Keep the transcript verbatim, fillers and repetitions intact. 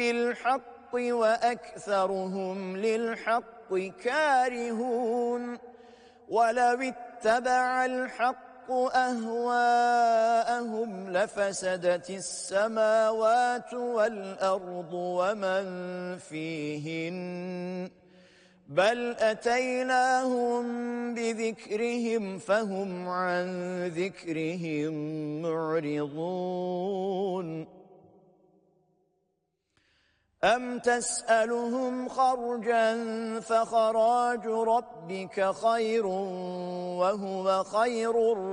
بالحق وأكثرهم للحق كارهون ولو اتبع الحق أهواءهم لفسدت السماوات والأرض ومن فيهن بل أتيناهم بذكرهم فهم عن ذكرهم معرضون أم تسألهم خرجا فخراج ربك خير وهو خير